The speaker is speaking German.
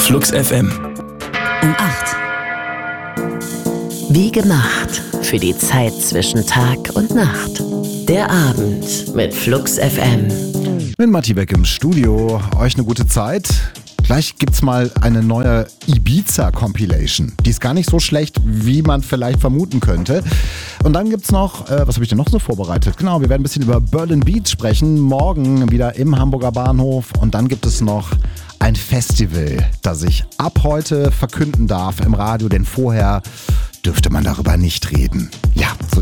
Flux FM. Um 8. Wie gemacht für die Zeit zwischen Tag und Nacht. Der Abend mit Flux FM. Mit Matti Beck im Studio. Euch eine gute Zeit. Gleich gibt's mal eine neue Ibiza-Compilation. Die ist gar nicht so schlecht, wie man vielleicht vermuten könnte. Und dann gibt's noch, was habe ich denn noch so vorbereitet? Genau, wir werden ein bisschen über Berlin Beat sprechen. Morgen wieder im Hamburger Bahnhof. Und dann gibt es noch ein Festival, das ich ab heute verkünden darf im Radio, denn vorher dürfte man darüber nicht reden. Ja, so